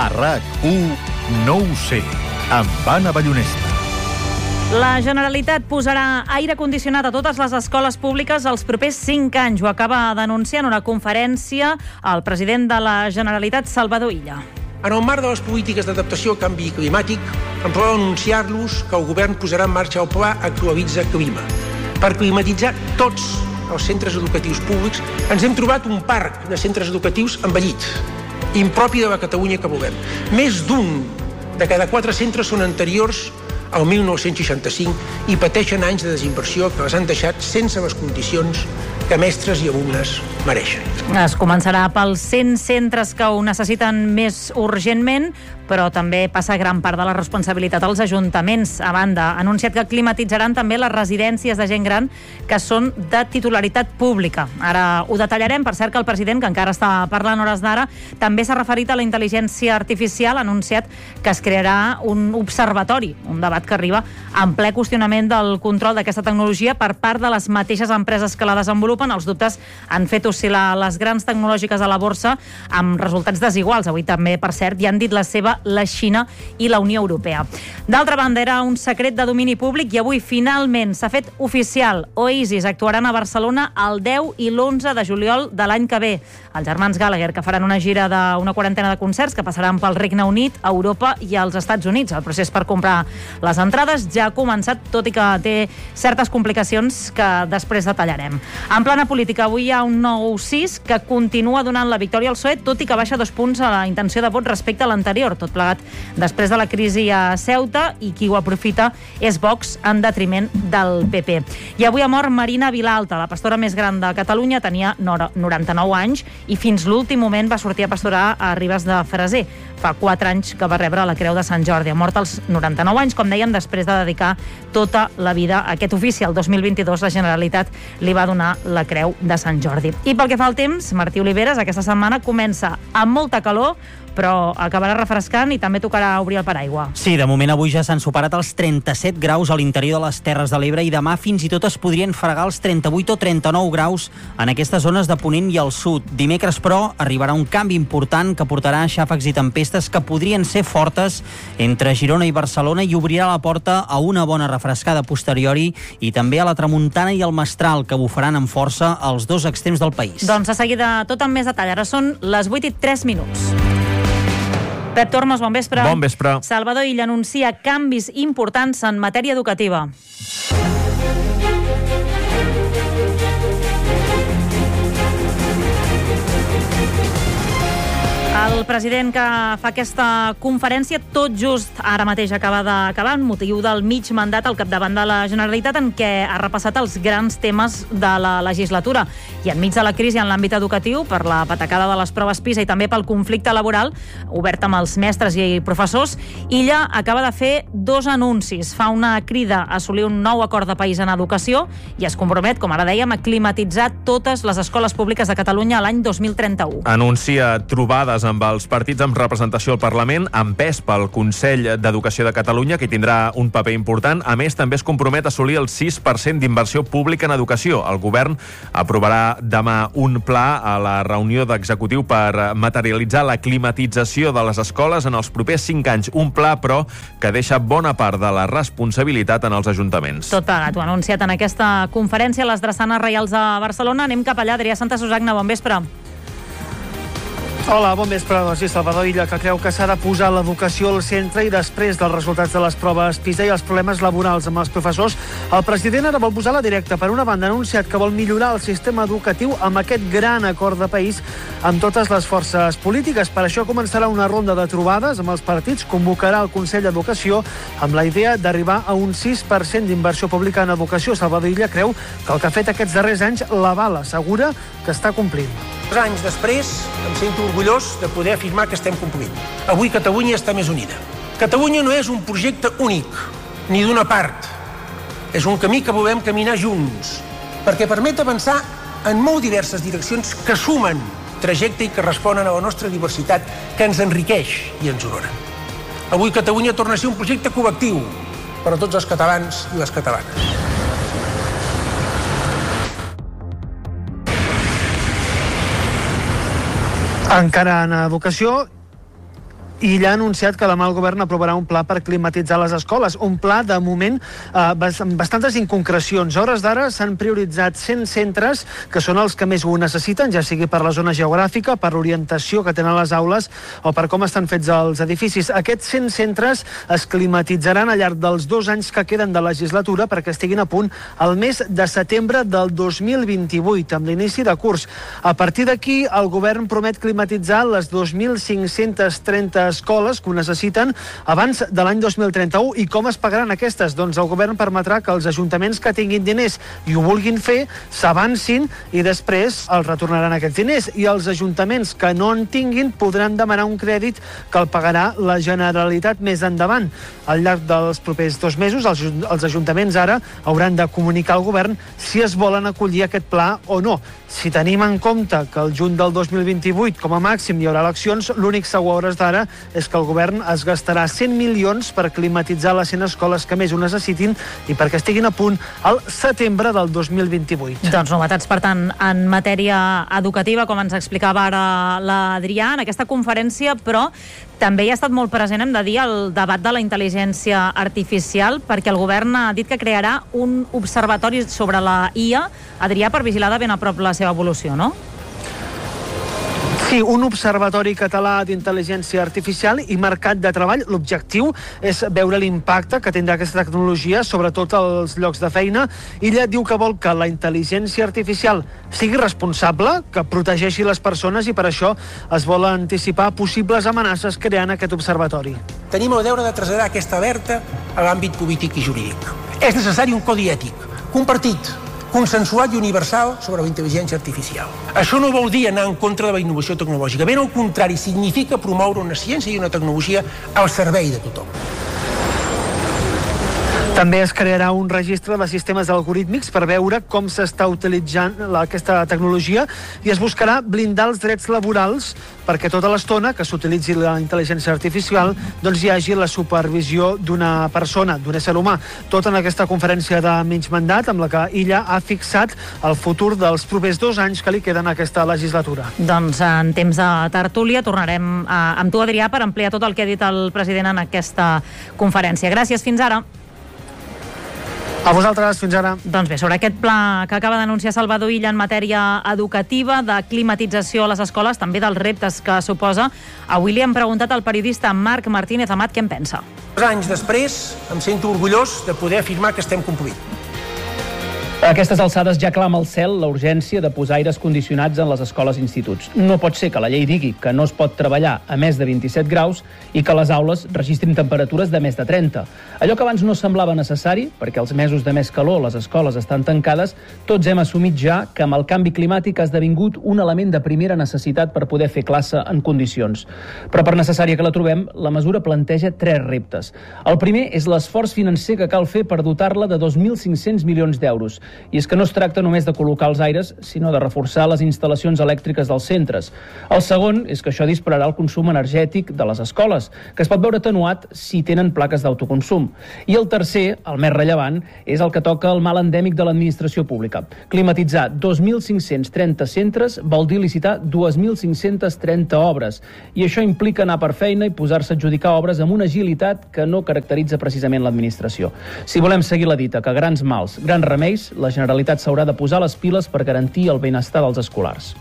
A RAC1, no ho sé, amb Anna Ballonesta. La Generalitat posarà aire condicionat a totes les escoles públiques els propers 5 anys. Ho acaba d'anunciar en una conferència el president de la Generalitat, Salvador Illa. En el marc de les polítiques d'adaptació al canvi climàtic, em podeu anunciar-los que el govern posarà en marxa el pla Actualitza Clima. Per climatitzar tots els centres educatius públics, ens hem trobat un parc de centres educatius envellit, impropi de la Catalunya que volem. Més d'un de cada 4 centres són anteriors al 1965 i pateixen anys de desinversió que les han deixat sense les condicions que mestres i alumnes mereixen. Es començarà pels 100 centres que ho necessiten més urgentment, però també passa gran part de la responsabilitat als ajuntaments. A banda, ha anunciat que climatitzaran també les residències de gent gran que són de titularitat pública. Ara ho detallarem. Per cert que el president, que encara està parlant hores d'ara, també s'ha referit a la intel·ligència artificial. Ha anunciat que es crearà un observatori, un debat que arriba en ple qüestionament del control d'aquesta tecnologia per part de les mateixes empreses que la desenvolupen. Els dubtes han fet oscil·lar les grans tecnològiques a la borsa amb resultats desiguals. Avui també, per cert, hi han dit la seva la Xina i la Unió Europea. D'altra banda, era un secret de domini públic i avui finalment s'ha fet oficial. Oasis actuaran a Barcelona el 10 i l'11 de juliol de l'any que ve. Els germans Gallagher, que faran una gira d'una quarantena de concerts que passaran pel Regne Unit, Europa i els Estats Units. El procés per comprar les entrades ja ha començat, tot i que té certes complicacions que després detallarem. En plana política, avui hi ha un nou CIS que continua donant la victòria al PSOE, tot i que baixa 2 punts a la intenció de vot respecte a l'anterior, tot plegat després de la crisi a Ceuta, i qui ho aprofita és Vox en detriment del PP. I avui ha mort Marina Vilalta, la pastora més gran de Catalunya, tenia 99 anys i fins l'últim moment va sortir a pastorar a Ribes de Freser. Fa 4 anys que va rebre la Creu de Sant Jordi. Ha mort als 99 anys, com dèiem, després de dedicar tota la vida a aquest ofici. El 2022 la Generalitat li va donar la Creu de Sant Jordi. I pel que fa al temps, Martí Oliveres aquesta setmana comença amb molta calor, però acabarà refrescant i també tocarà obrir el paraigua. Sí, de moment avui ja s'han superat els 37 graus a l'interior de les Terres de l'Ebre i demà fins i tot es podrien fregar els 38 o 39 graus en aquestes zones de Ponent i al sud. Dimecres, però, arribarà un canvi important que portarà xàfecs i tempestes que podrien ser fortes entre Girona i Barcelona i obrirà la porta a una bona refrescada posteriori i també a la tramuntana i al mestral, que bufaran amb força als 2 extrems del país. Doncs a seguida tot amb més detall. Ara són les 8:03. Pep Tormos, bon vespre. Bon vespre. Salvador Illa anuncia canvis importants en matèria educativa. El president que fa aquesta conferència tot just ara mateix acaba d'acabar amb motiu del mig mandat al capdavant de la Generalitat, en què ha repassat els grans temes de la legislatura. I enmig de la crisi en l'àmbit educatiu, per la patacada de les proves PISA i també pel conflicte laboral obert amb els mestres i professors, Illa acaba de fer 2 anuncis. Fa una crida a assolir un nou acord de país en educació i es compromet, com ara dèiem, a climatitzar totes les escoles públiques de Catalunya l'any 2031. Anuncia trobades amb els partits amb representació al Parlament, amb pes pel Consell d'Educació de Catalunya, que tindrà un paper important. A més, també es compromet a assolir el 6% d'inversió pública en educació. El govern aprovarà demà un pla a la reunió d'executiu per materialitzar la climatització de les escoles en els propers 5 anys. Un pla, però, que deixa bona part de la responsabilitat en els ajuntaments. Tot plegat, ho ha anunciat en aquesta conferència a les Drassanes Reials de Barcelona. Anem cap allà. Adrià Santa Susagna, bon vespre. Hola, bon vespre. Doncs sí, Salvador Illa, que creu que s'ha de posar l'educació al centre i després dels resultats de les proves PISA i els problemes laborals amb els professors, el president ara vol posar la directa. Per una banda, ha anunciat que vol millorar el sistema educatiu amb aquest gran acord de país amb totes les forces polítiques. Per això començarà una ronda de trobades amb els partits, convocarà el Consell d'Educació amb la idea d'arribar a un 6% d'inversió pública en educació. Salvador Illa creu que el que ha fet aquests darrers anys l'avala, assegura que està complint. 2 anys després, em sento orgullós de poder afirmar que estem complint. Avui Catalunya està més unida. Catalunya no és un projecte únic, ni d'una part. És un camí que volem caminar junts, perquè permet avançar en molt diverses direccions que sumen trajecte i que responen a la nostra diversitat, que ens enriqueix i ens honora. Avui Catalunya torna a ser un projecte col·lectiu per a tots els catalans i les catalanes. Encara en educació, i ja ha anunciat que demà el govern aprovarà un pla per climatitzar les escoles. Un pla, de moment, amb bastantes inconcrecions. A hores d'ara s'han prioritzat 100 centres que són els que més ho necessiten, ja sigui per la zona geogràfica, per l'orientació que tenen les aules o per com estan fets els edificis. Aquests 100 centres es climatitzaran al llarg dels 2 anys que queden de legislatura perquè estiguin a punt el mes de setembre del 2028, amb l'inici de curs. A partir d'aquí, el govern promet climatitzar les 2.530 escoles que ho necessiten abans de l'any 2031. I com es pagaran aquestes? Doncs el govern permetrà que els ajuntaments que tinguin diners i ho vulguin fer s'avancin i després els retornaran aquests diners. I els ajuntaments que no en tinguin podran demanar un crèdit que el pagarà la Generalitat més endavant. Al llarg dels propers 2 mesos, els ajuntaments ara hauran de comunicar al govern si es volen acollir aquest pla o no. Si tenim en compte que el juny del 2028, com a màxim, hi haurà eleccions, l'únic segur a hores d'ara és que el govern es gastarà 100 milions per climatitzar les 100 escoles que més ho necessitin i perquè estiguin a punt al setembre del 2028. Doncs novetats, per tant, en matèria educativa, com ens explicava ara l'Adrià, en aquesta conferència, però també hi ha estat molt present, hem de dir, el debat de la intel·ligència artificial, perquè el govern ha dit que crearà un observatori sobre la IA, Adrià, per vigilar de ben a prop la seva evolució, no? Sí, un observatori català d'intel·ligència artificial i mercat de treball. L'objectiu és veure l'impacte que tindrà aquesta tecnologia, sobretot als llocs de feina. Ella diu que vol que la intel·ligència artificial sigui responsable, que protegeixi les persones i per això es vol anticipar possibles amenaces creant aquest observatori. Tenim el deure de traslladar aquesta alerta a l'àmbit polític i jurídic. És necessari un codi ètic compartit, consensuat i universal sobre la intel·ligència artificial. Això no vol dir anar en contra de la innovació tecnològica. Ben al contrari, significa promoure una ciència i una tecnologia al servei de tothom. També es crearà un registre de sistemes algorítmics per veure com s'està utilitzant aquesta tecnologia i es buscarà blindar els drets laborals perquè tota l'estona que s'utilitzi la intel·ligència artificial doncs hi hagi la supervisió d'una persona, d'un ésser humà. Tot en aquesta conferència de mig mandat amb la que ella ha fixat el futur dels propers 2 anys que li queden a aquesta legislatura. Doncs en temps de tertúlia tornarem amb tu, Adrià, per ampliar tot el que ha dit el president en aquesta conferència. Gràcies, fins ara. A vosaltres, fins ara. Doncs bé, sobre aquest pla que acaba d'anunciar Salvador Illa en matèria educativa, de climatització a les escoles, també dels reptes que suposa, avui li hem preguntat al periodista Marc Martínez Amat què en pensa. 2 anys després, em sento orgullós de poder afirmar que estem complint. A aquestes alçades ja clama al cel la urgència de posar aires condicionats en les escoles i instituts. No pot ser que la llei digui que no es pot treballar a més de 27 graus i que les aules registrin temperatures de més de 30. Allò que abans no semblava necessari, perquè als mesos de més calor les escoles estan tancades, tots hem assumit ja que amb el canvi climàtic ha esdevingut un element de primera necessitat per poder fer classe en condicions. Però per necessària que la trobem, la mesura planteja 3 reptes. El primer és l'esforç financer que cal fer per dotar-la de 2.500 milions d'euros. I és que no es tracta només de col·locar els aires, sinó de reforçar les instal·lacions elèctriques dels centres. El segon és que això dispararà el consum energètic de les escoles, que es pot veure atenuat si tenen plaques d'autoconsum. I el tercer, el més rellevant, és el que toca el mal endèmic de l'administració pública. Climatitzar 2.530 centres vol dir licitar 2.530 obres. I això implica anar per feina i posar-se a adjudicar obres amb una agilitat que no caracteritza precisament l'administració. Si volem seguir la dita que grans mals, grans remeis, la Generalitat s'haurà de posar les piles per garantir el benestar dels escolars.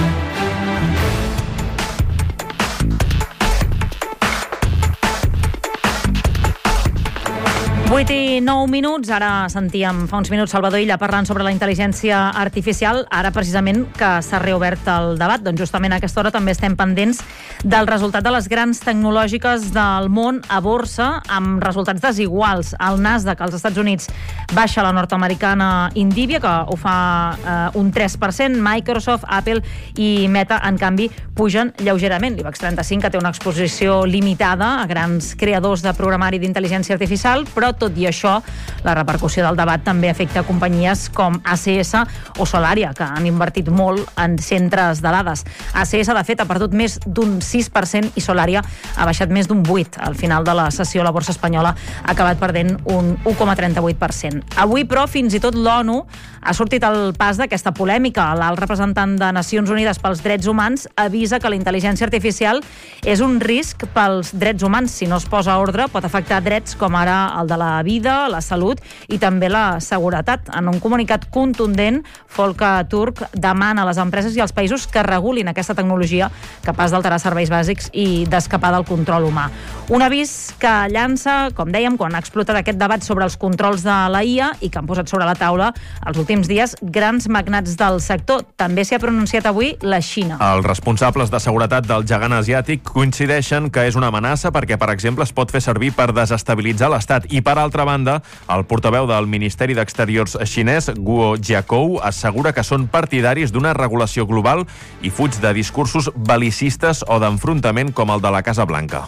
8 i 9 minuts, ara sentíem fa uns minuts Salvador Illa parlant sobre la intel·ligència artificial, ara precisament que s'ha reobert el debat, doncs justament a aquesta hora també estem pendents del resultat de les grans tecnològiques del món a borsa, amb resultats desiguals. El Nasdaq als Estats Units baixa la nord-americana Nvidia, que ho fa un 3%, Microsoft, Apple i Meta, en canvi, pugen lleugerament. L'IBEX 35, que té una exposició limitada a grans creadors de programari d'intel·ligència artificial, però Tot i això, la repercussió del debat també afecta companyies com ACS o Solaria, que han invertit molt en centres de dades. ACS, de fet, ha perdut més d'un 6% i Solaria ha baixat més d'un 8%. Al final de la sessió, la borsa espanyola ha acabat perdent un 1,38%. Avui, però, fins i tot l'ONU ha sortit al pas d'aquesta polèmica. L'alt representant de Nacions Unides pels Drets Humans avisa que la intel·ligència artificial és un risc pels drets humans. Si no es posa ordre, pot afectar drets com ara el de la vida, la salut i també la seguretat. En un comunicat contundent, Volker Turk demana a les empreses i als països que regulin aquesta tecnologia capaç d'alterar serveis bàsics i d'escapar del control humà. Un avís que llança, com dèiem, quan ha explotat aquest debat sobre els controls de la IA i que han posat sobre la taula els últims dies grans magnats del sector. També s'hi ha pronunciat avui la Xina. Els responsables de seguretat del gegant asiàtic coincideixen que és una amenaça perquè, per exemple, es pot fer servir per desestabilitzar l'Estat. I, per altra banda, el portaveu del Ministeri d'Exteriors xinès, Guo Jiakou, assegura que són partidaris d'una regulació global i fuig de discursos bel·licistes o d'enfrontament com el de la Casa Blanca.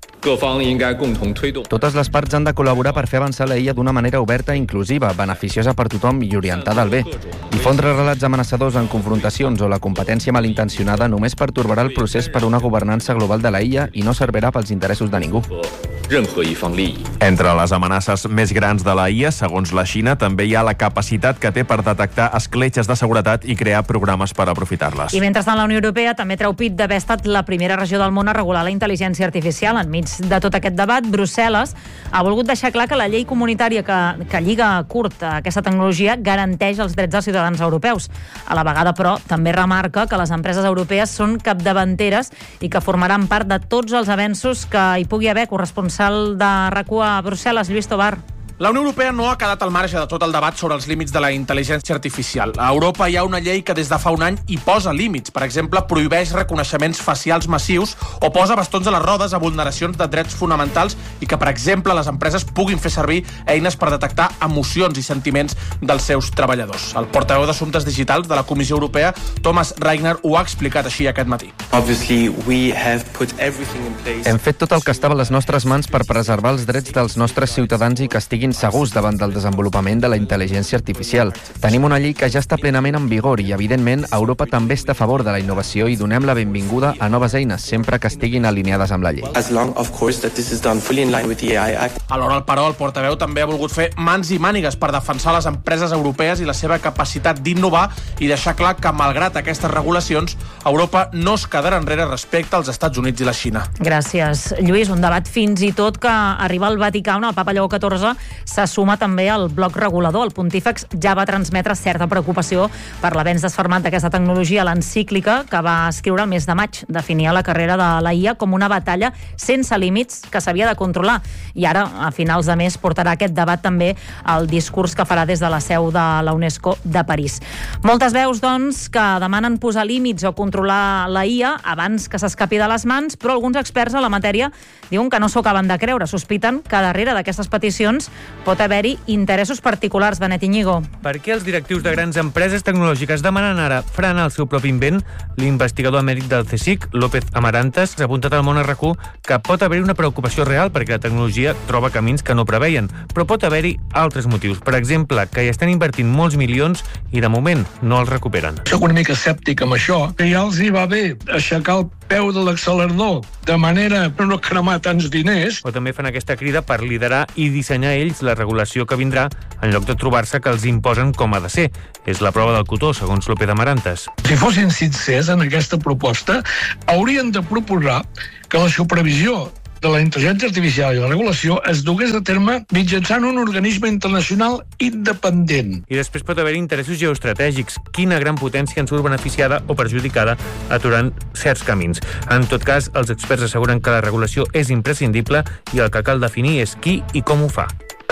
Totes les parts han de col·laborar per fer avançar la IA d'una manera oberta, inclusiva, beneficiosa per tothom i orientada al bé. Difondre relats amenaçadors en confrontacions o la competència malintencionada només pertorbarà el procés per una governança global de la IA i no servirà pels interessos de ningú. Entre les amenaces més grans de la IA, segons la Xina, també hi ha la capacitat que té per detectar escletxes de seguretat i crear programes per aprofitar-les. I mentrestant, la Unió Europea també treu pit d'haver estat la primera regió del món a regular la intel·ligència artificial. Enmig de tot aquest debat, Brussel·les ha volgut deixar clar que la llei comunitària que lliga curt a aquesta tecnologia garanteix els drets dels ciutadans europeus. A la vegada, però, també remarca que les empreses europees són capdavanteres i que formaran part de tots els avenços que hi pugui haver. Corresponsal de RAC1 a Brussel·les, Lluís Tobar. La Unió Europea no ha quedat al marge de tot el debat sobre els límits de la intel·ligència artificial. A Europa hi ha una llei que des de fa un any hi posa límits. Per exemple, prohibeix reconeixements facials massius o posa bastons a les rodes a vulneracions de drets fonamentals i que, per exemple, les empreses puguin fer servir eines per detectar emocions i sentiments dels seus treballadors. El portaveu d'Assumptes Digitals de la Comissió Europea, Thomas Reigner, ho ha explicat així aquest matí. Hem fet tot el que estava a les nostres mans per preservar els drets dels nostres ciutadans i que estiguin segurs davant del desenvolupament de la intel·ligència artificial. Tenim una llei que ja està plenament en vigor i, evidentment, Europa també està a favor de la innovació i donem la benvinguda a noves eines, sempre que estiguin alineades amb la llei. Alhora, però, el portaveu també ha volgut fer mans i mànigues per defensar les empreses europees i la seva capacitat d'innovar i deixar clar que, malgrat aquestes regulacions, Europa no es quedarà enrere respecte als Estats Units i la Xina. Gràcies, Lluís. Un debat fins i tot que arriba al Vaticà, on el papa Lleó XIV se suma també al bloc regulador. El pontífex ja va transmetre certa preocupació per l'avenç desfermat d'aquesta tecnologia a l'encíclica que va escriure el mes de maig. Definia la carrera de la IA com una batalla sense límits que s'havia de controlar. I ara, a finals de mes, portarà aquest debat també al discurs que farà des de la seu de la UNESCO de París. Moltes veus, doncs, que demanen posar límits o controlar la IA abans que s'escapi de les mans, però alguns experts a la matèria diuen que no s'ho acaben de creure. Sospiten que darrere d'aquestes peticions pot haver-hi interessos particulars. Benet Iñigo. Per què els directius de grans empreses tecnològiques demanen ara frenar el seu propi invent? L'investigador emèrit del CSIC, López Amarantes, ha apuntat al món a RAC1 que pot haver-hi una preocupació real perquè la tecnologia troba camins que no preveien, però pot haver-hi altres motius. Per exemple, que hi estan invertint molts milions i de moment no els recuperen. Soc una mica escèptic amb això, que ja els hi va bé aixecar el peu de l'accelerador de manera per no cremar tants diners. O també fan aquesta crida per liderar i dissenyar ells la regulació que vindrà en lloc de trobar-se que els imposen com ha de ser. És la prova del cotó, segons López Amarantes. Si fossin sincers en aquesta proposta, haurien de proposar que la supervisió de la intel·ligència artificial i la regulació es dugués a terme mitjançant un organisme internacional independent. I després pot haver interessos geoestratègics. Quina gran potència en surt beneficiada o perjudicada aturant certs camins. En tot cas, els experts asseguren que la regulació és imprescindible i el que cal definir és qui i com ho fa.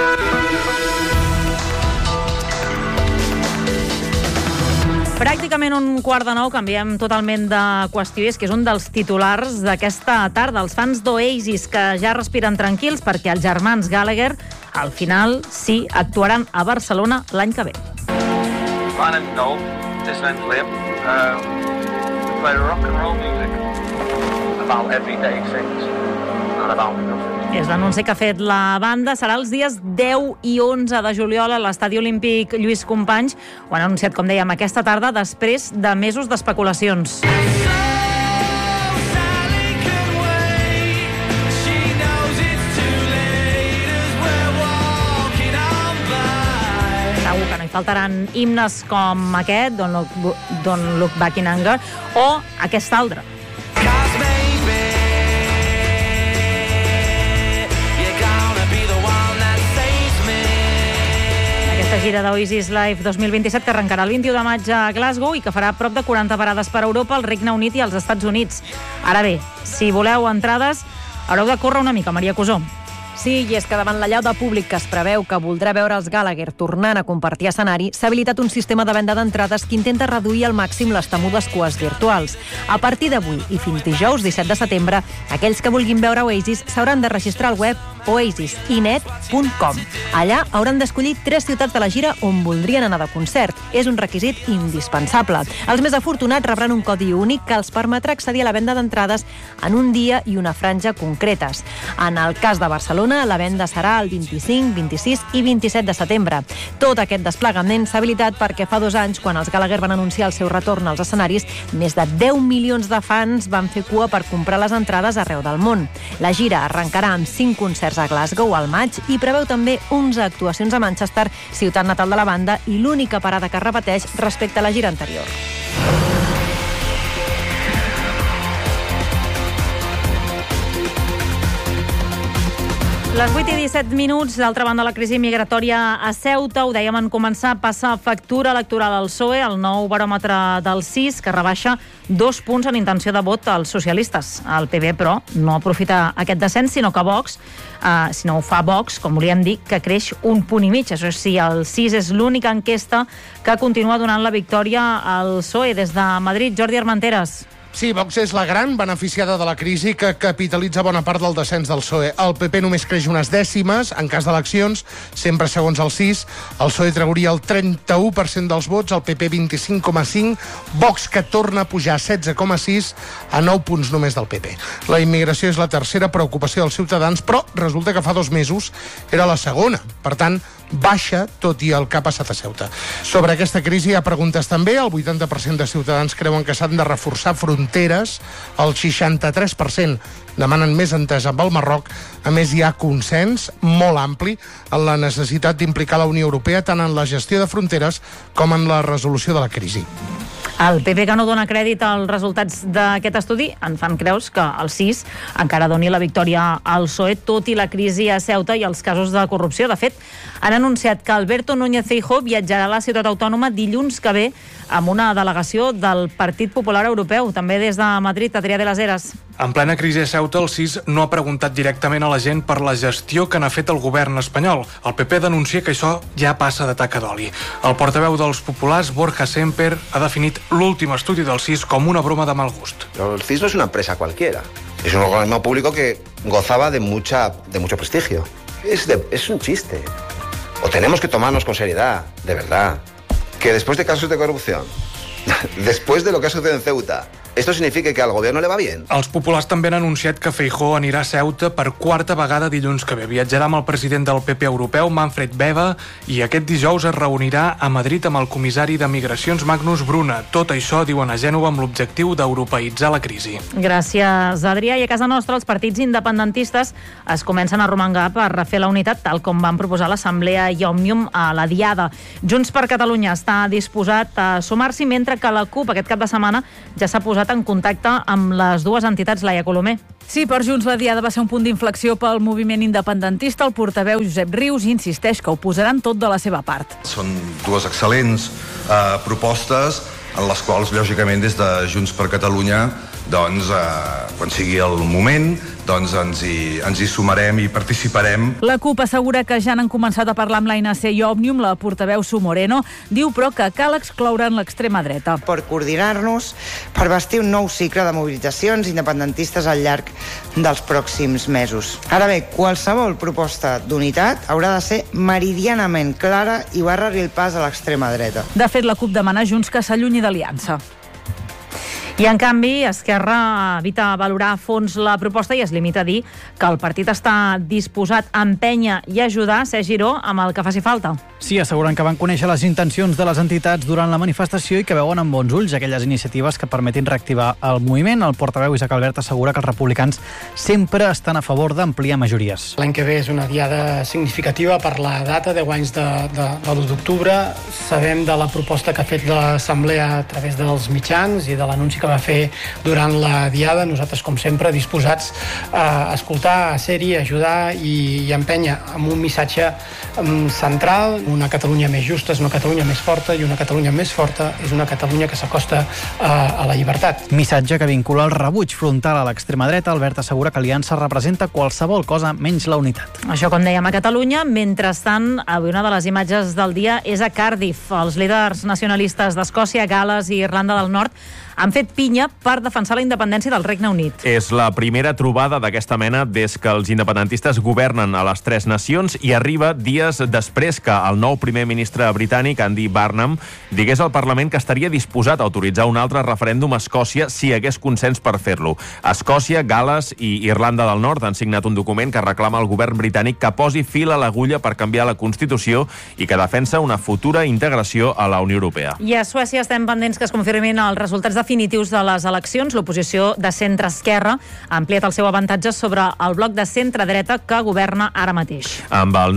Pràcticament 8:45, canviem totalment de qüestió, és que és un dels titulars d'aquesta tarda. Els fans d'Oasis que ja respiren tranquils perquè els germans Gallagher al final sí actuaran a Barcelona l'any que ve. My name's Noel. This name's Liam. We play rock and roll music about everyday things. not about me. És l'anunci que ha fet la banda. Serà els dies 10 i 11 de juliol a l'Estadi Olímpic Lluís Companys. Ho han anunciat, com dèiem, aquesta tarda, després de mesos d'especulacions. Segur que no hi faltaran himnes com aquest, Don't Look Back in Anger, o aquest altre. Aquesta gira d'Oasis Live 2027 que arrencarà el 21 de maig a Glasgow i que farà prop de 40 parades per Europa, el Regne Unit i els Estats Units. Ara bé, si voleu entrades, haureu de córrer una mica, Maria Cusó. Sí, i és que davant l'allau de públic que es preveu que voldrà veure els Gallagher tornant a compartir escenari, s'ha habilitat un sistema de venda d'entrades que intenta reduir al màxim les temudes cues virtuals. A partir d'avui i fins dijous 17 de setembre, aquells que vulguin veure Oasis s'hauran de registrar al web oasisinet.com. Allà hauran d'escollir 3 ciutats de la gira on voldrien anar de concert. És un requisit indispensable. Els més afortunats rebran un codi únic que els permetrà accedir a la venda d'entrades en un dia i una franja concretes. En el cas de Barcelona, la venda serà el 25, 26 i 27 de setembre. Tot aquest desplegament s'ha habilitat perquè fa 2 anys, quan els Gallagher van anunciar el seu retorn als escenaris, més de 10 milions de fans van fer cua per comprar les entrades arreu del món. La gira arrencarà amb 5 concerts a Glasgow al maig i preveu també 11 actuacions a Manchester, ciutat natal de la banda, i l'única parada que repeteix respecte a la gira anterior. Les 8 i 17 minuts, d'altra banda, la crisi migratòria a Ceuta, ho dèiem en començar, passa factura electoral al PSOE, el nou baròmetre del CIS, que rebaixa 2 punts en intenció de vot als socialistes. El PP, però, no aprofita aquest descens, sinó que Vox, sinó ho fa Vox, com volíem dir, que creix 1 punt i mig. Això sí, el CIS és l'única enquesta que continua donant la victòria al PSOE. Des de Madrid, Jordi Armenteres. Sí, Vox és la gran beneficiada de la crisi que capitalitza bona part del descens del PSOE. El PP només creix unes dècimes. En cas d'eleccions, sempre segons el CIS, el PSOE trauria el 31% dels vots, el PP 25,5%, Vox que torna a pujar 16,6% a 9 punts només del PP. La immigració és la tercera preocupació dels ciutadans, però resulta que fa 2 mesos era la segona. Per tant, baixa, tot i el que ha passat a Ceuta. Sobre aquesta crisi hi ha preguntes també. El 80% de ciutadans creuen que s'han de reforçar fronteres, el 63% demanen més entesa amb el Marroc. A més, hi ha consens molt ampli en la necessitat d'implicar la Unió Europea tant en la gestió de fronteres com en la resolució de la crisi. El PP, que no dona crèdit als resultats d'aquest estudi, en fan creus que el CIS encara doni la victòria al PSOE, tot i la crisi a Ceuta i els casos de corrupció. De fet, han anunciat que Alberto Núñez Feijóo viatjarà a la ciutat autònoma dilluns que ve amb una delegació del Partit Popular Europeu. També des de Madrid, Adrià de las Heras. En plena crisi a Ceuta, el CIS no ha preguntat directament a la gent per la gestió que n'ha fet el govern espanyol. El PP denuncia que això ja passa de taca d'oli. El portaveu dels populars, Borja Semper, ha definit l'últim estudi del CIS com una broma de mal gust. El CIS no es una empresa cualquiera. Es un organismo público que gozaba de mucho prestigio. Es un chiste. O tenemos que tomarnos con seriedad, de verdad. Que después de casos de corrupción, después de lo que ha sucedido en Ceuta, ¿esto significa que al gobierno le va bien? Els populars també han anunciat que Feijóo anirà a Ceuta per 4a vegada dilluns que ve. Viatjarà amb el president del PP europeu, Manfred Weber, i aquest dijous es reunirà a Madrid amb el comissari de Migracions, Magnus Bruna. Tot això, diuen a Gènova, amb l'objectiu d'europeïtzar la crisi. Gràcies, Adrià. I a casa nostra, els partits independentistes es comencen a romangar per refer la unitat, tal com van proposar l'Assemblea i Òmnium a la Diada. Junts per Catalunya està disposat a sumar-s'hi, mentre que la CUP aquest cap de setmana ja s'ha posat en contacte amb les dues entitats. Laia Colomer. Sí, per Junts la Diada va ser un punt d'inflexió pel moviment independentista. El portaveu Josep Rius insisteix que ho posaran tot de la seva part. Són dues excel·lents propostes en les quals, lògicament, des de Junts per Catalunya, quan sigui el moment, ens hi sumarem i participarem. La CUP assegura que ja n'han començat a parlar amb l'ANC i Òmnium. La portaveu Su Moreno diu, però, que cal excloure en l'extrema dreta. Per coordinar-nos, per bastir un nou cicle de mobilitzacions independentistes al llarg dels pròxims mesos. Ara bé, qualsevol proposta d'unitat haurà de ser meridianament clara i barrar-hi el pas a l'extrema dreta. De fet, la CUP demana a Junts que s'allunyi d'aliança. I, en canvi, Esquerra evita valorar a fons la proposta i es limita a dir que el partit està disposat a empènyer i ajudar Sergi Giró amb el que faci falta. Sí, asseguren que van conèixer les intencions de les entitats durant la manifestació i que veuen amb bons ulls aquelles iniciatives que permetin reactivar el moviment. El portaveu Isaac Albert assegura que els republicans sempre estan a favor d'ampliar majories. L'any que ve és una diada significativa per la data, 10 anys de l'1 d'octubre. Sabem de la proposta que ha fet l'Assemblea a través dels mitjans i de l'anunci que va fer durant la diada. Nosaltres, com sempre, disposats a escoltar, a ser-hi, a ajudar i empènyer amb un missatge central. Una Catalunya més justa és una Catalunya més forta i una Catalunya més forta és una Catalunya que s'acosta a la llibertat. Missatge que vincula el rebuig frontal a l'extrema dreta. Albert assegura que Aliança representa qualsevol cosa menys la unitat. Això, com dèiem, a Catalunya. Mentrestant, avui una de les imatges del dia és a Cardiff. Els líders nacionalistes d'Escòcia, Gal·les i Irlanda del Nord han fet pinya per defensar la independència del Regne Unit. És la primera trobada d'aquesta mena des que els independentistes governen a les tres nacions i arriba dies després que el nou primer ministre britànic, Andy Burnham, digués al Parlament que estaria disposat a autoritzar un altre referèndum a Escòcia si hi hagués consens per fer-lo. Escòcia, Gal·les i Irlanda del Nord han signat un document que reclama al govern britànic que posi fil a l'agulla per canviar la Constitució i que defensa una futura integració a la Unió Europea. I a Suècia estem pendents que es confirmin els resultats definitius de les eleccions. L'oposició de centre-esquerra ha ampliat el seu avantatge sobre el bloc de centre-dreta que governa ara mateix. Amb el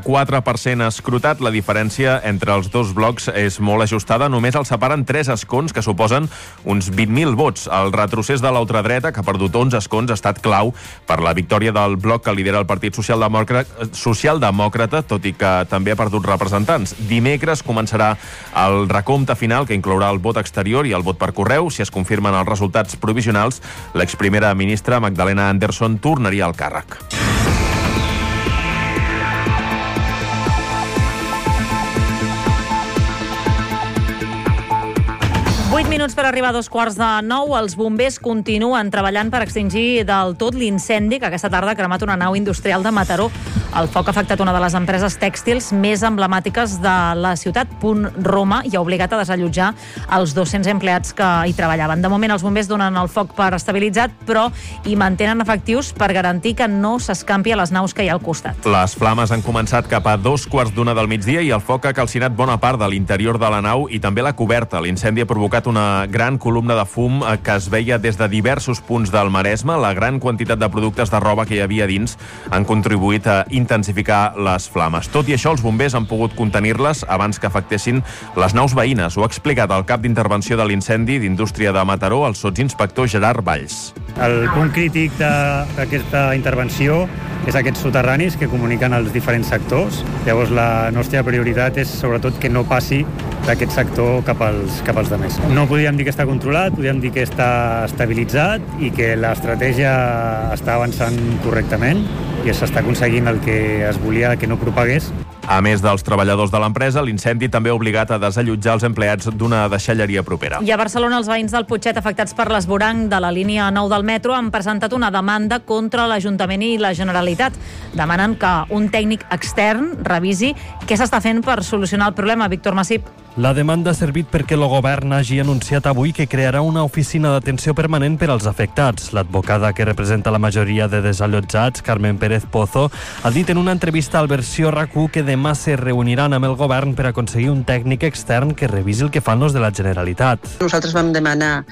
94% escrutat, la diferència entre els dos blocs és molt ajustada. Només els separen 3 escons, que suposen uns 20.000 vots. El retrocés de l'ultradreta, que ha perdut 11 escons, ha estat clau per la victòria del bloc que lidera el Partit Socialdemòcrata, tot i que també ha perdut representants. Dimecres començarà el recompte final, que inclourà el vot exterior i el vot per correu. Si es confirmen els resultats provisionals, l'exprimera ministra Magdalena Andersson tornaria al càrrec. 8 minuts per arribar a 8:45. Els bombers continuen treballant per extingir del tot l'incendi que aquesta tarda ha cremat una nau industrial de Mataró. El foc ha afectat una de les empreses tèxtils més emblemàtiques de la ciutat, Punt Roma, i ha obligat a desallotjar els 200 empleats que hi treballaven. De moment, els bombers donen el foc per estabilitzat, però hi mantenen efectius per garantir que no s'escampi a les naus que hi ha al costat. Les flames han començat cap a 2:15 del migdia i el foc ha calcinat bona part de l'interior de la nau i també la coberta. L'incendi ha provocat una gran columna de fum que es veia des de diversos punts del Maresme. La gran quantitat de productes de roba que hi havia dins han contribuït a intensificar les flames. Tot i això, els bombers han pogut contenir-les abans que afectessin les naus veïnes. Ho ha explicat el cap d'intervenció de l'incendi d'Indústria de Mataró, el sotsinspector Gerard Valls. El punt crític d'aquesta intervenció és aquests soterranis que comuniquen els diferents sectors. Llavors, la nostra prioritat és sobretot que no passi d'aquest sector cap als demés. No podríem dir que està controlat, podríem dir que està estabilitzat i que l'estratègia està avançant correctament i s'està aconseguint el que es volia, que no propagués. A més dels treballadors de l'empresa, l'incendi també ha obligat a desallotjar els empleats d'una deixalleria propera. I a Barcelona, els veïns del Putxet afectats per l'esvoranc de la línia 9 del metro han presentat una demanda contra l'Ajuntament i la Generalitat. Demanen que un tècnic extern revisi què s'està fent per solucionar el problema. Víctor Massip. La demanda ha servit perquè el govern hagi anunciat avui que crearà una oficina d'atenció permanent per als afectats. L'advocada que representa la majoria de desallotjats, Carmen Pérez Pozo, ha dit en una entrevista al Versió RAC1 que demà se reuniran amb el govern per aconseguir un tècnic extern que revisi el que fan els de la Generalitat. Nosaltres vam demanar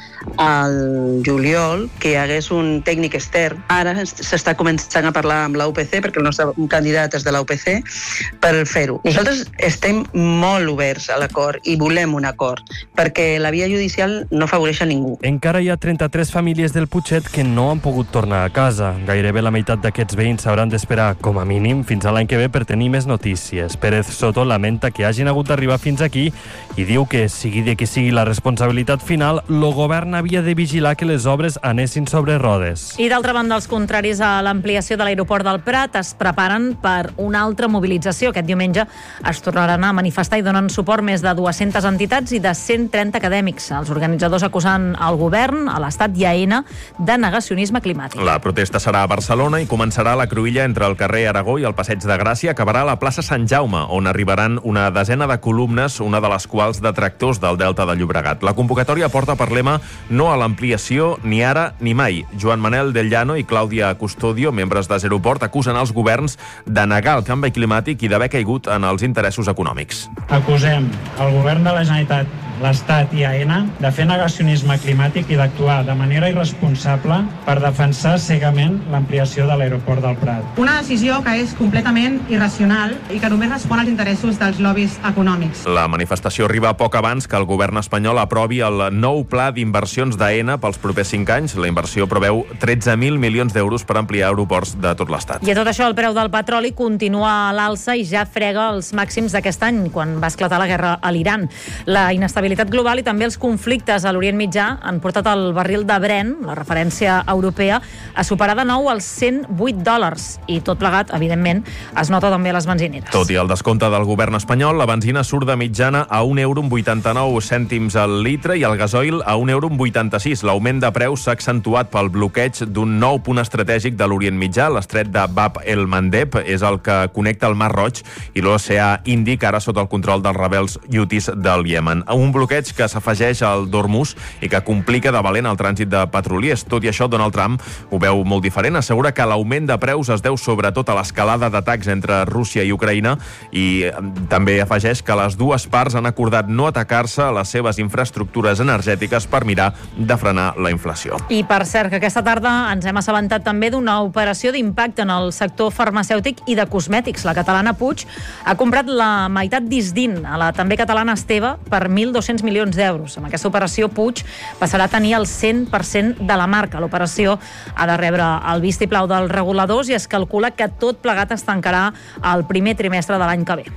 al juliol que hi hagués un tècnic extern. Ara s'està començant a parlar amb la UPC, perquè el nostre candidat és de la UPC, per fer-ho. Nosaltres estem molt oberts a l'acord i volem un acord, perquè la via judicial no afavoreix a ningú. Encara hi ha 33 famílies del Putxet que no han pogut tornar a casa. Gairebé la meitat d'aquests veïns hauran d'esperar, com a mínim, fins a l'any que ve per tenir més notícies. Pérez Soto lamenta que hagin hagut d'arribar fins aquí i diu que, sigui de qui sigui la responsabilitat final, el govern havia de vigilar que les obres anessin sobre rodes. I d'altra banda, els contraris a l'ampliació de l'aeroport del Prat es preparen per una altra mobilització. Aquest diumenge es tornaran a manifestar i donen suport més de 200 entitats i de 130 acadèmics. Els organitzadors acusen el govern, a l'Estat i AENA de negacionisme climàtic. La protesta serà a Barcelona i començarà la cruïlla entre el carrer Aragó i el Passeig de Gràcia. Acabarà a la plaça Sant Jaume, on arribaran una desena de columnes, una de les quals de tractors del Delta de Llobregat. La convocatòria porta per lema no a l'ampliació ni ara ni mai. Joan Manel del Llano i Clàudia Custodio, membres de Zeroport, acusen els governs de negar el canvi climàtic i d'haver caigut en els interessos econòmics. Acusem el govern de la Generalitat, l'Estat i AENA de fer negacionisme climàtic i d'actuar de manera irresponsable per defensar cegament l'ampliació de l'aeroport del Prat. Una decisió que és completament irracional i que només respon als interessos dels lobbies econòmics. La manifestació arriba poc abans que el govern espanyol aprovi el nou pla d'inversions d'AENA pels propers 5 anys. La inversió preveu 13.000 milions d'euros per ampliar aeroports de tot l'Estat. I a tot això, el preu del petroli continua a l'alça i ja frega els màxims d'aquest any, quan va esclatar la guerra a l'Iran. La inestabilitat global i també els conflictes a l'Orient Mitjà han portat el barril de Brent, la referència europea, a superar de nou els $108. I tot plegat, evidentment, es nota també a les benzineres. Tot i el descompte del govern espanyol, la benzina surt de mitjana a €1,89 al litre i el gasoil a €1,86. L'augment de preus s'ha accentuat pel bloqueig d'un nou punt estratègic de l'Orient Mitjà. L'estret de Bab el-Mandeb és el que connecta el Mar Roig i l'oceà Índic, ara sota el control dels rebels hutis del Iemen. Un bloqueig que s'afegeix al d'Hormuz i que complica de valent el trànsit de petroliers. Tot i això, Donald Trump ho veu molt diferent. Assegura que l'augment de preus es deu sobretot a l'escalada d'atacs entre Rússia i Ucraïna i també afegeix que les dues parts han acordat no atacar-se a les seves infraestructures energètiques per mirar de frenar la inflació. I per cert, que aquesta tarda ens hem assabentat també d'una operació d'impacte en el sector farmacèutic i de cosmètics. La catalana Puig ha comprat la meitat d'Isdin a la també catalana Esteve per 1.200 milions d'euros. Amb aquesta operació, Puig passarà a tenir el 100% de la marca. L'operació ha de rebre el vistiplau dels reguladors i es calcula que tot plegat es tancarà al primer trimestre de l'any que ve.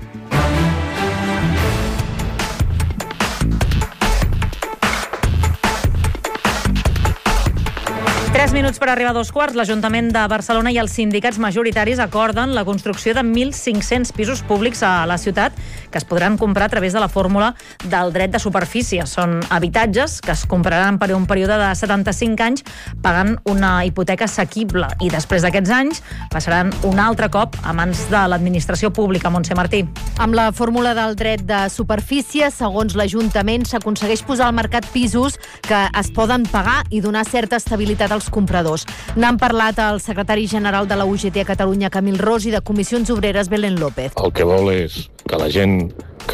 Tres minuts per arribar a 2:15. L'Ajuntament de Barcelona i els sindicats majoritaris acorden la construcció de 1.500 pisos públics a la ciutat que es podran comprar a través de la fórmula del dret de superfície. Són habitatges que es compraran per un període de 75 anys pagant una hipoteca assequible i després d'aquests anys passaran un altre cop a mans de l'administració pública. Montse Martí. Amb la fórmula del dret de superfície, segons l'Ajuntament, s'aconsegueix posar al mercat pisos que es poden pagar i donar certa estabilitat als compradors. N'han parlat el secretari general de la UGT a Catalunya, Camil Ros, i de Comissions Obreres, Belén López. El que vol és que la gent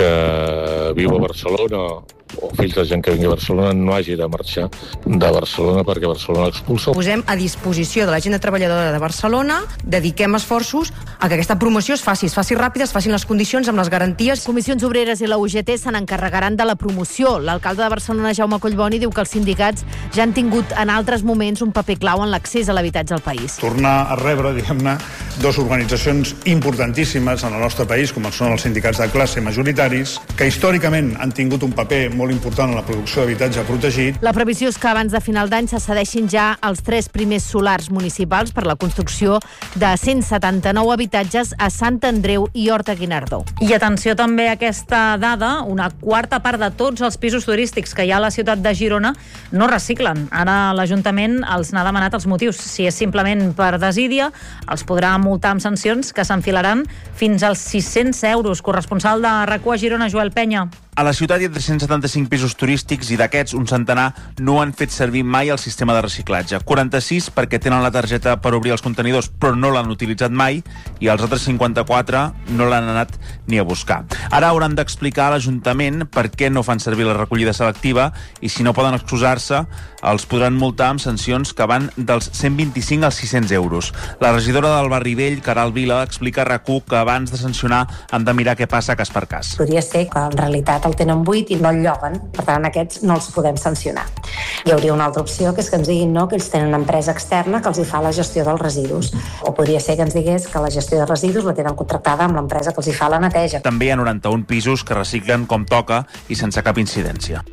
que viu a Barcelona o fills de gent que vingui a Barcelona no hagi de marxar de Barcelona perquè Barcelona l'expulsa. Posem a disposició de la gent treballadora de Barcelona, dediquem esforços a que aquesta promoció es faci ràpida, es facin les condicions amb les garanties. Comissions Obreres i la UGT se n'encarregaran de la promoció. L'alcalde de Barcelona, Jaume Collboni, diu que els sindicats ja han tingut en altres moments un paper clau en l'accés a l'habitatge al país. Tornar a rebre, diguem-ne, dues organitzacions importantíssimes en el nostre país, com són els sindicats de classe majoritaris, que històricament han tingut un paper molt important en la producció d'habitatge protegit. La previsió és que abans de final d'any se cedeixin ja els 3 primers solars municipals per la construcció de 179 habitatges a Sant Andreu i Horta Guinardó. I atenció també a aquesta dada, una quarta part de tots els pisos turístics que hi ha a la ciutat de Girona no reciclen. Ara l'Ajuntament els n'ha demanat els motius. Si és simplement per desídia, els podrà multar amb sancions que s'enfilaran fins als 600 euros. Corresponsal de RAC1 a Girona, Joel Penya. A la ciutat hi ha 375 pisos turístics i d'aquests un centenar no han fet servir mai el sistema de reciclatge. 46 perquè tenen la targeta per obrir els contenidors però no l'han utilitzat mai i els altres 54 no l'han anat ni a buscar. Ara hauran d'explicar a l'Ajuntament per què no fan servir la recollida selectiva i si no poden excusar-se els podran multar amb sancions que van dels 125 als 600 euros. La regidora del Barri Vell, Caral Vila, explica a RAC1 que abans de sancionar han de mirar què passa cas per cas. Podria ser que en realitat el tenen buit i no el lloguen, per tant aquests no els podem sancionar. Hi hauria una altra opció, que és que ens diguin no, que ells tenen una empresa externa que els hi fa la gestió dels residus. O podria ser que ens digués que la gestió de residus la tenen contractada amb l'empresa que els hi fa la neteja. També hi ha 91 pisos que reciclen com toca i sense cap incidència.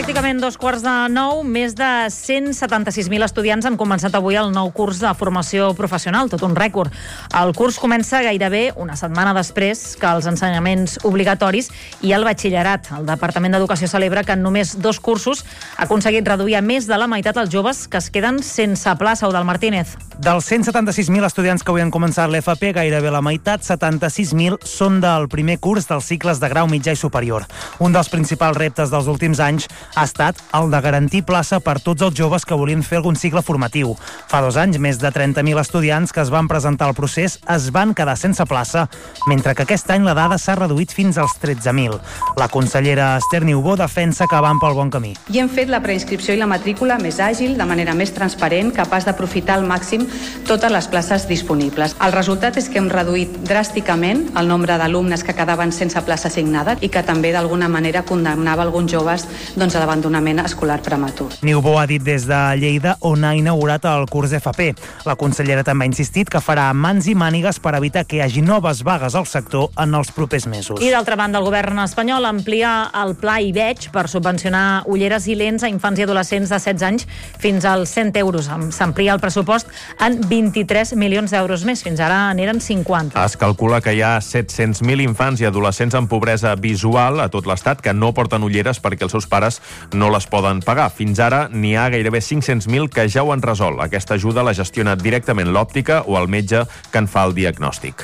Pràcticament 8:45, més de 176.000 estudiants han començat avui el nou curs de formació professional, tot un rècord. El curs comença gairebé una setmana després que els ensenyaments obligatoris i el batxillerat. El Departament d'Educació celebra que en només 2 cursos ha aconseguit reduir a més de la meitat els joves que es queden sense plaça. Eudald Martínez. Dels 176.000 estudiants que avui han començat l'FP, gairebé la meitat, 76.000, són del primer curs dels cicles de grau mitjà i superior. Un dels principals reptes dels últims anys ha estat el de garantir plaça per tots els joves que volien fer algun cicle formatiu. Fa 2 anys, més de 30.000 estudiants que es van presentar al procés es van quedar sense plaça, mentre que aquest any la dada s'ha reduït fins als 13.000. La consellera Esther Niubó defensa que van pel bon camí. I hem fet la preinscripció i la matrícula més àgil, de manera més transparent, capaç d'aprofitar al màxim totes les places disponibles. El resultat és que hem reduït dràsticament el nombre d'alumnes que quedaven sense plaça assignada i que també d'alguna manera condemnava alguns joves a l'abandonament escolar prematur. Niubó ha dit des de Lleida, on ha inaugurat el curs FP. La consellera també ha insistit que farà mans i mànigues per evitar que hi hagi noves vagues al sector en els propers mesos. I d'altra banda, el govern espanyol amplia el pla IBEG per subvencionar ulleres i lents a infants i adolescents de 16 anys fins als 100 euros. S'amplia el pressupost en 23 milions d'euros més. Fins ara n'eren 50. Es calcula que hi ha 700.000 infants i adolescents amb pobresa visual a tot l'estat que no porten ulleres perquè els seus pares no les poden pagar. Fins ara n'hi ha gairebé 500.000 que ja ho han resolt. Aquesta ajuda la gestiona directament l'òptica o el metge que en fa el diagnòstic.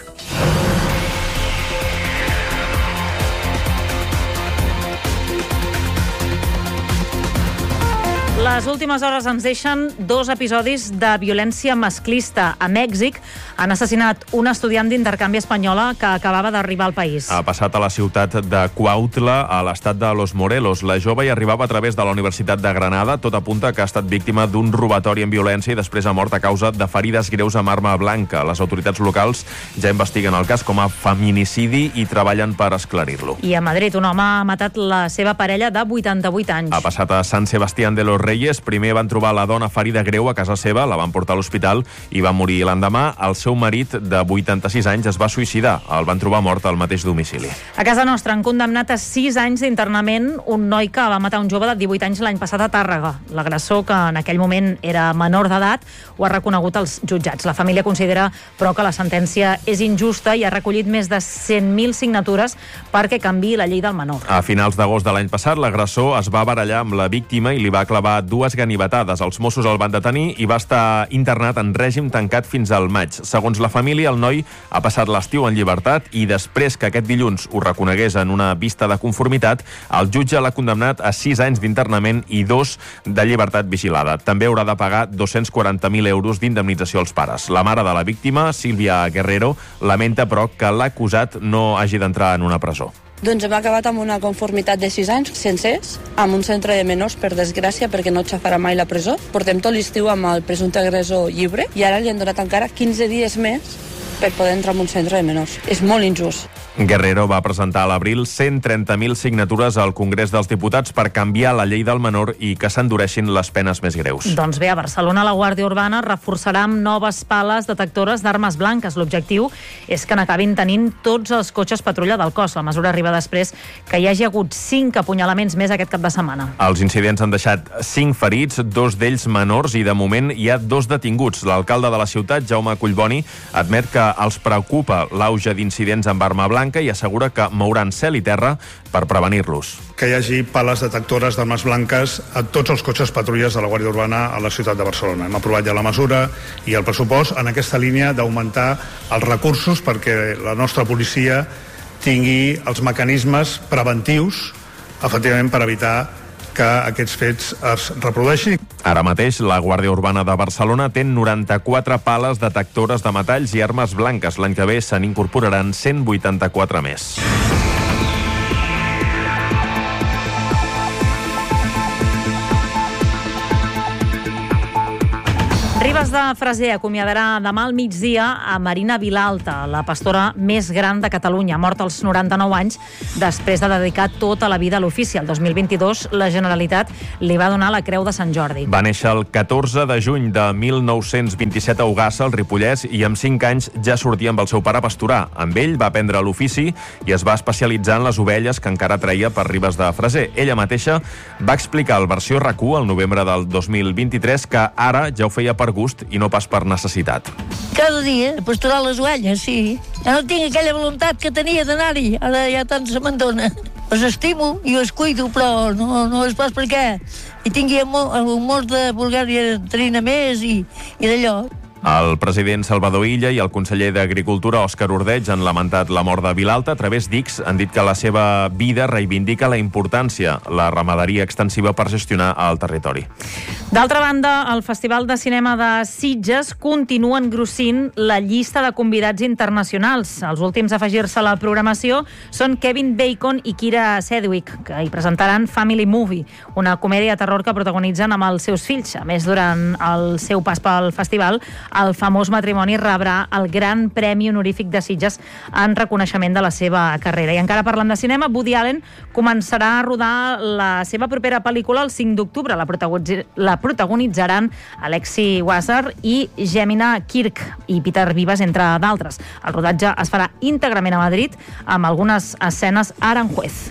Les últimes hores ens deixen 2 episodis de violència masclista. A Mèxic han assassinat una estudiant d'intercanvi espanyola que acabava d'arribar al país. Ha passat a la ciutat de Cuautla, a l'estat de Los Morelos. La jove hi arribava a través de la Universitat de Granada. Tot apunta que ha estat víctima d'un robatori amb violència i després ha mort a causa de ferides greus amb arma blanca. Les autoritats locals ja investiguen el cas com a feminicidi i treballen per esclarir-lo. I a Madrid, un home ha matat la seva parella de 88 anys. Ha passat a Sant Sebastián de los Reyes. Primer van trobar la dona ferida greu a casa seva, la van portar a l'hospital i va morir. L'endemà, el seu marit, de 86 anys, es va suïcidar. El van trobar mort al mateix domicili. A casa nostra han condemnat a 6 anys d'internament un noi que va matar un jove de 18 anys l'any passat a Tàrrega. L'agressor, que en aquell moment era menor d'edat, ho ha reconegut als jutjats. La família considera, però, que la sentència és injusta i ha recollit més de 100.000 signatures perquè canviï la llei del menor. A finals d'agost de l'any passat, l'agressor es va barallar amb la víctima i li va clavar 2 ganivetades. Els Mossos el van detenir i va estar internat en règim tancat fins al maig. Segons la família, el noi ha passat l'estiu en llibertat i després que aquest dilluns ho reconegués en una vista de conformitat, el jutge l'ha condemnat a 6 anys d'internament i 2 de llibertat vigilada. També haurà de pagar 240.000 euros d'indemnització als pares. La mare de la víctima, Sílvia Guerrero, lamenta, però, que l'acusat no hagi d'entrar en una presó. Doncs hem acabat amb una conformitat de 6 anys sencers, amb un centre de menors, per desgràcia, perquè no xafarà mai la presó. Portem tot l'estiu amb el presumpte agressor lliure i ara li han donat encara 15 dies més per poder entrar en un centre de menors. És molt injust. Guerrero va presentar a l'abril 130.000 signatures al Congrés dels Diputats per canviar la llei del menor i que s'endureixin les penes més greus. Doncs bé, a Barcelona la Guàrdia Urbana reforçarà amb noves pales detectores d'armes blanques. L'objectiu és que n'acabin tenint tots els cotxes patrulla del cos. La mesura arriba després que hi hagi hagut 5 apunyalaments més aquest cap de setmana. Els incidents han deixat 5 ferits, 2 d'ells menors, i de moment hi ha 2 detinguts. L'alcalde de la ciutat, Jaume Collboni, admet que els preocupa l'auge d'incidents amb arma blanca i assegura que mouran cel i terra per prevenir-los. Que hi hagi pales detectores d'armes blanques a tots els cotxes patrulles de la Guàrdia Urbana a la ciutat de Barcelona. Hem aprovat ja la mesura i el pressupost en aquesta línia d'augmentar els recursos perquè la nostra policia tingui els mecanismes preventius, efectivament, per evitar que aquests fets es reprodueixin. Ara mateix, la Guàrdia Urbana de Barcelona té 94 pales detectores de metalls i armes blanques. L'any que ve se n'incorporaran 184 més. Arriba Ribes de Freser acomiadarà demà al migdia a Marina Vilalta, la pastora més gran de Catalunya, morta als 99 anys després de dedicar tota la vida a l'ofici. El 2022 la Generalitat li va donar la Creu de Sant Jordi. Va néixer el 14 de juny de 1927 a Ogassa, al Ripollès, i amb 5 anys ja sortia amb el seu pare a pasturar. Amb ell va aprendre l'ofici i es va especialitzar en les ovelles que encara treia per Ribes de Freser. Ella mateixa va explicar al Versió RAC1 al novembre del 2023 que ara ja ho feia per gust i no pas per necessitat. Cada dia a pasturar les ovelles, sí. Ja no tinc aquella voluntat que tenia d'anar-hi. Ara ja tant se me'n dona. Els estimo i els cuido, però no és pas perquè hi tingui el humor de voler-hi tenir més i d'allò. El president Salvador Illa i el conseller d'Agricultura, Òscar Ordeig, han lamentat la mort de Vilalta. A través d'X han dit que la seva vida reivindica la importància, la ramaderia extensiva per gestionar el territori. D'altra banda, el Festival de Cinema de Sitges continua engrossint la llista de convidats internacionals. Els últims a afegir-se a la programació són Kevin Bacon i Kira Sedgwick, que hi presentaran Family Movie, una comèdia de terror que protagonitzen amb els seus fills. A més, durant el seu pas pel festival, el famós matrimoni rebrà el Gran Premi Honorífic de Sitges en reconeixement de la seva carrera. I encara parlant de cinema, Woody Allen començarà a rodar la seva propera pel·lícula el 5 d'octubre. La protagonitzaran Alexi Wasser i Gemina Kirk i Peter Vives, entre d'altres. El rodatge es farà íntegrament a Madrid, amb algunes escenes a Aranjuez.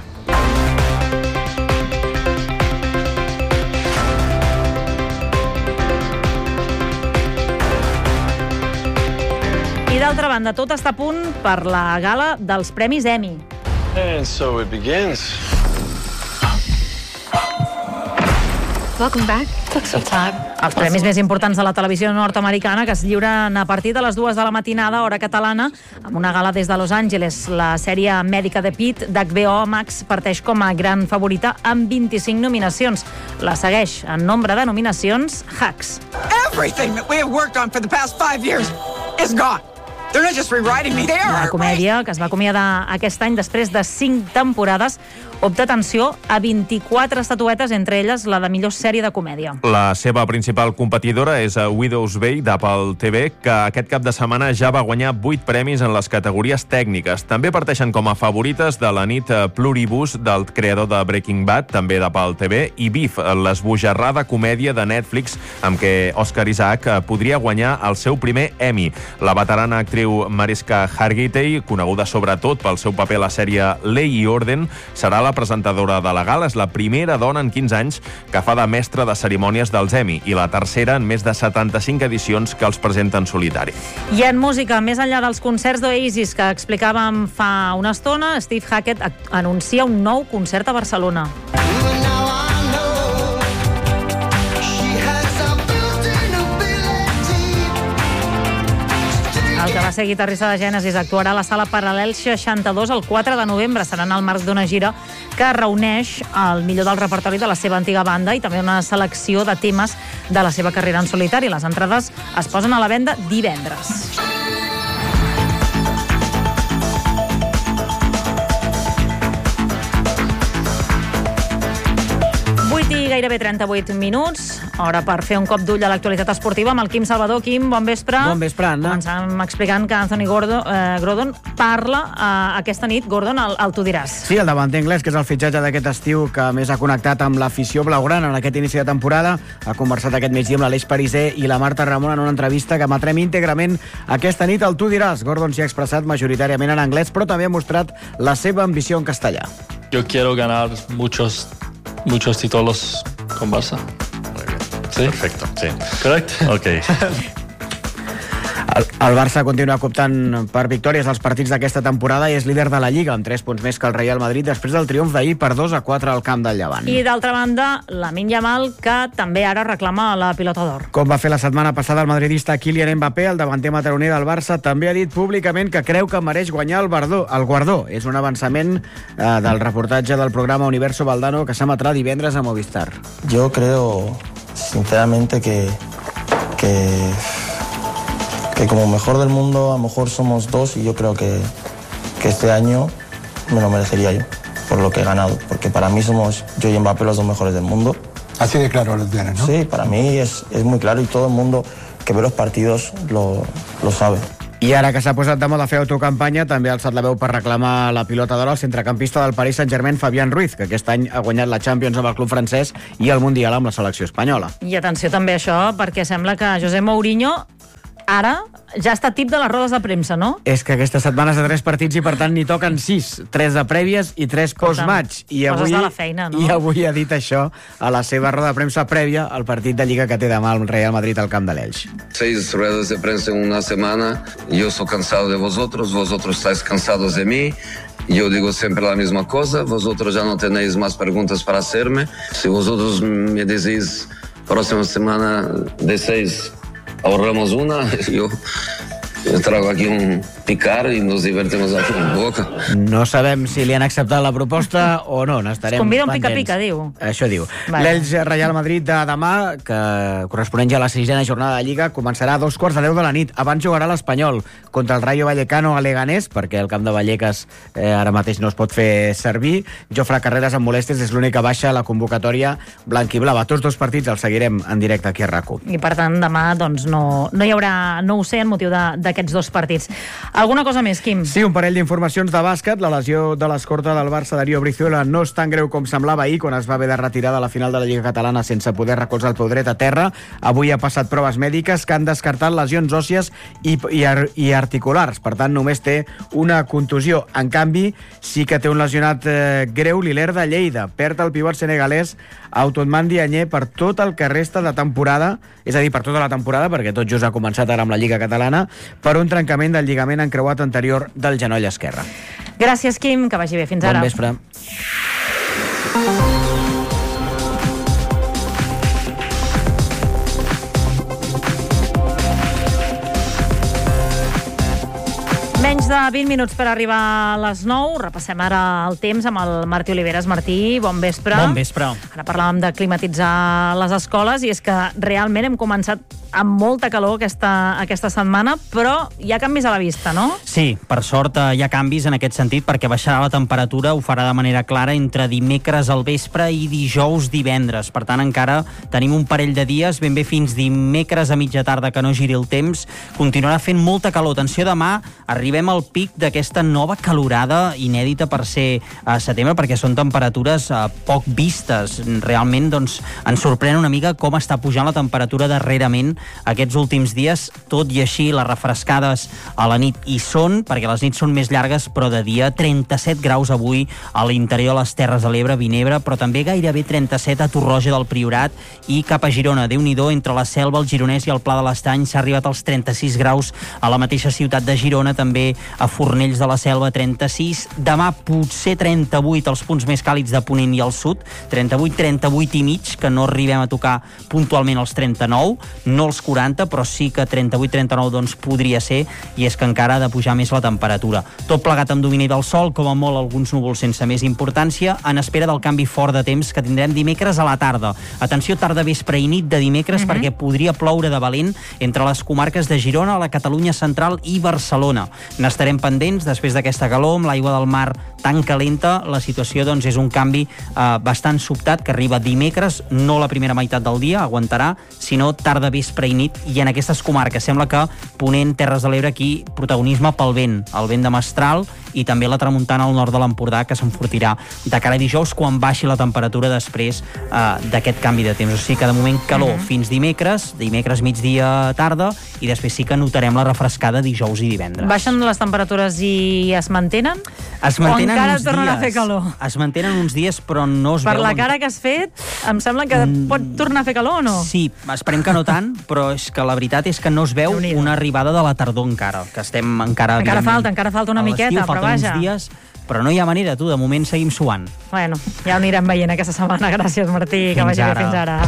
I d'altra banda, tot està a punt per la gala dels Premis Emmy. And so it begins. Welcome back. Took some time. Els premis més importants de la televisió nord-americana, que es lliuren a partir de les 2 de la matinada, hora catalana, amb una gala des de Los Angeles. La sèrie mèdica de Pitt, d'HBO Max, parteix com a gran favorita amb 25 nominacions. La segueix en nombre de nominacions Hacks. Everything that we have worked on for the past 5 years is gone. They're not just rewriting me, they are. Una comèdia que es va acomiadar aquest any després de 5 temporades, opta, atenció, a 24 estatuetes, entre elles la de millor sèrie de comèdia. La seva principal competidora és Widow's Bay, d'Apple TV, que aquest cap de setmana ja va guanyar 8 premis en les categories tècniques. També parteixen com a favorites de la nit Pluribus, del creador de Breaking Bad, també d'Apple TV, i Beef, l'esbojarrada comèdia de Netflix, amb què Oscar Isaac podria guanyar el seu primer Emmy. La veterana actriu Mariska Hargitay, coneguda sobretot pel seu paper a la sèrie Lei i Orden, serà la presentadora de la gala. És la primera dona en 15 anys que fa de mestra de cerimònies dels Emmy i la tercera en més de 75 edicions que els presenta en solitari. I en música, més enllà dels concerts d'Oasis que explicàvem fa una estona, Steve Hackett anuncia un nou concert a Barcelona. El que va ser guitarrista de Genesis actuarà a la Sala Paral·lel 62 el 4 de novembre. Serà en el marc d'una gira que reuneix el millor del repertori de la seva antiga banda i també una selecció de temes de la seva carrera en solitari. Les entrades es posen a la venda divendres. Gairebé 38 minuts, hora per fer un cop d'ull a l'actualitat esportiva amb el Quim Salvador. Quim, bon vespre. Bon vespre, Anna. Començàvem explicant que Anthony Gordon parla aquesta nit. Gordon, el tu diràs. Sí, el davanter anglès, que és el fitxatge d'aquest estiu que més ha connectat amb l'afició blaugrana en aquest inici de temporada. Ha conversat aquest migdia amb l'Aleix Pariser i la Marta Ramon en una entrevista que emetrem íntegrament aquesta nit. El tu diràs. Gordon s'hi ha expressat majoritàriament en anglès, però també ha mostrat la seva ambició en castellà. Yo quiero ganar muchos títulos con Barça. Muy bien. ¿Sí? Perfecto, sí. Correcte? Ok. El Barça continua optant per victòries als partits d'aquesta temporada i és líder de la Lliga, amb 3 punts més que el Real Madrid, després del triomf d'ahir per 2-4 al camp del Llevant. I d'altra banda, Lamine Yamal, que també ara reclama la pilota d'or. Com va fer la setmana passada el madridista Kylian Mbappé, el davanter mataroner del Barça també ha dit públicament que creu que mereix guanyar el guardó. És un avançament del reportatge del programa Universo Valdano que s'emetrà divendres a Movistar. Yo creo, sinceramente, que como mejor del mundo a lo mejor somos 2 y yo creo que este año me lo merecería yo por lo que he ganado, porque para mí somos yo y Mbappé los 2 mejores del mundo. Así de claro lo tienes, ¿no? Sí, para mí es muy claro y todo el mundo ve los partidos lo sabe. I ara que s'ha posat de moda fer autocampanya, també ha alçat la veu per reclamar la pilota d'or al centrecampista del Paris Saint-Germain, Fabián Ruiz, que aquest any ha guanyat la Champions amb el club francès i el Mundial amb la selecció espanyola. I atenció també a això, perquè sembla que José Mourinho ara ja està tip de les rodes de premsa, no? És que aquesta setmana és de 3 partits i per tant n'hi toquen 6, 3 de prèvies i 3 post-match. Coses de la feina, no? I avui ha dit això a la seva roda de premsa prèvia al partit de Lliga que té demà el Real Madrid al camp de l'Elx. 6 ruedas de prensa en una semana, yo soy cansado de vosotros estáis cansados de mí. Yo digo siempre la misma cosa, vosotros ya no tenéis más preguntas para hacerme. Si vosotros me decís próxima semana de 6 ahorramos una, yo traigo aquí un picar i nos divertimos aquí en boca. No sabem si li han acceptat la proposta o no, n'estarem pendents. Convida un pica-pica, diu. Això diu. Vale. L'Elx Real Madrid de demà, que corresponent ja a la 6ª jornada de Lliga, començarà a 2:15 de la nit. Abans jugarà l'Espanyol contra el Rayo Vallecano a Leganés, perquè el camp de Vallecas ara mateix no es pot fer servir. Jofre Carreras amb molèsties és l'única baixa a la convocatòria blanquiblava. Tots 2 partits els seguirem en directe aquí a RAC1. I per tant demà doncs, no hi haurà, no ho sé, en motiu d'aquests 2 partits. Alguna cosa més, Quim? Sí, un parell d'informacions de bàsquet. La lesió de l'escorta del Barça, Darío Brizuela, no és tan greu com semblava ahir, quan es va haver de retirar de la final de la Lliga Catalana sense poder recolzar el peu dret a terra. Avui ha passat proves mèdiques que han descartat lesions òssies i articulars. Per tant, només té una contusió. En canvi, sí que té un lesionat greu l'Hiler de Lleida. Perd el pivot senegalès Autotman Diagne per tot el que resta de temporada, és a dir, per tota la temporada, perquè tot just ha començat ara amb la Lliga Catalana, per un trencament del lligament encreuat anterior del genoll esquerre. Gràcies, Quim, que vagi bé. Fins ara. Bon vespre. Menys de 20 minuts per arribar a les 9. Repassem ara el temps amb el Martí Oliveres. Martí, bon vespre. Bon vespre. Ara parlàvem de climatitzar les escoles i és que realment hem començat amb molta calor aquesta setmana, però hi ha canvis a la vista, no? Sí, per sort hi ha canvis en aquest sentit, perquè baixarà la temperatura, ho farà de manera clara entre dimecres al vespre i dijous divendres. Per tant, encara tenim un parell de dies, ben bé fins dimecres a mitja tarda que no giri el temps. Continuarà fent molta calor. Atenció, demà arribem al pic d'aquesta nova calorada inèdita per ser a setembre, perquè són temperatures poc vistes. Realment, doncs, ens sorprèn una mica com està pujant la temperatura darrerament aquests últims dies, tot i així les refrescades a la nit hi són, perquè les nits són més llargues, però de dia 37 graus avui a l'interior de les Terres de l'Ebre, Vinebre, però també gairebé 37 a Torroja del Priorat i cap a Girona. Déu-n'hi-do, entre la Selva, el Gironès i el Pla de l'Estany s'ha arribat als 36 graus a la mateixa ciutat de Girona, també a Fornells de la Selva 36, demà potser 38 als punts més càlids de Ponent i al sud, 38 i mig, que no arribem a tocar puntualment els 39, no els 40, però sí que 38-39 doncs podria ser, i és que encara ha de pujar més la temperatura. Tot plegat amb domini del sol, com a molt alguns núvols sense més importància, en espera del canvi fort de temps que tindrem dimecres a la tarda. Atenció, tarda, vespre i nit de dimecres, perquè podria ploure de valent entre les comarques de Girona, la Catalunya central i Barcelona. N'estarem pendents després d'aquesta calor, amb l'aigua del mar tan calenta. La situació doncs és un canvi bastant sobtat que arriba dimecres, no la primera meitat del dia, aguantarà, sinó tarda, vespre i nit, i en aquestes comarques sembla que Ponent, Terres de l'Ebre, aquí protagonisme pel vent, el vent de mestral, i també la tramuntana al nord de l'Empordà, que s'enfortirà de cara a dijous quan baixi la temperatura després d'aquest canvi de temps. O sigui que de moment calor fins dimecres migdia, tarda, i després sí que notarem la refrescada dijous i divendres. Baixen les temperatures i es mantenen? Es mantenen o encara uns tornen dies. A fer calor? Es mantenen uns dies, però no es veu... Per la cara que has fet, em sembla que pot tornar a fer calor o no? Sí, esperem que no tant, però és que la veritat és que no es veu una arribada de la tardor encara, que estem encara... Encara falta una miqueta, però vaja. Uns dies, però no hi ha manera, tu, de moment seguim suant. Bueno, ja ho anirem veient aquesta setmana. Gràcies, Martí, que vagi bé fins ara.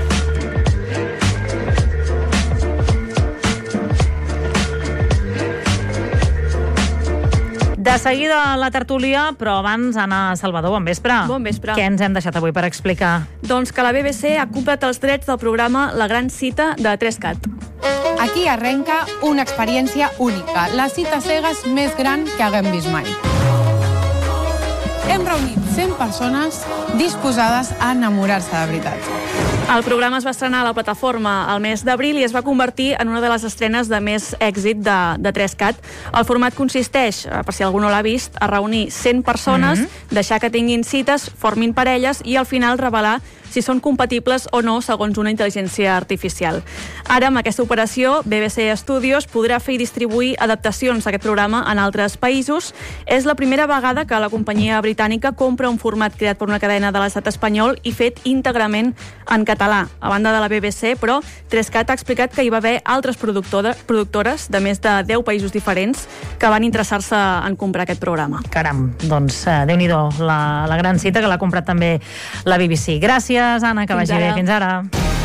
De seguida la tertúlia, però abans, Anna Salvador, bon vespre. Bon vespre. Què ens hem deixat avui per explicar? Doncs que la BBC ha comprat els drets del programa La Gran Cita de 3CAT. Aquí arrenca una experiència única, la cita cegues més gran que haguem vist mai. Hem reunit 100 persones disposades a enamorar-se de veritat. El programa es va estrenar a la plataforma al mes d'abril i es va convertir en una de les estrenes de més èxit de 3CAT. El format consisteix, per si algú no l'ha vist, a reunir 100 persones, deixar que tinguin cites, formin parelles i al final revelar si són compatibles o no segons una intel·ligència artificial. Ara, amb aquesta operació, BBC Studios podrà fer i distribuir adaptacions d'aquest programa en altres països. És la primera vegada que la companyia britànica compra un format creat per una cadena de l'estat espanyol i fet íntegrament en català. A banda de la BBC, però, 3CAT ha explicat que hi va haver altres productores de més de 10 països diferents que van interessar-se en comprar aquest programa. Caram, doncs Déu-n'hi-do, la gran cita que l'ha comprat també la BBC. Gràcies, Anna, que vagi bé. Fins ara.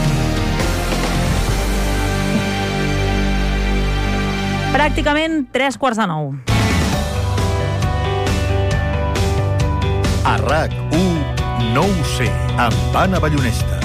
Pràcticament 8:45. A RAC1, no ho sé, amb Anna Ballonesta.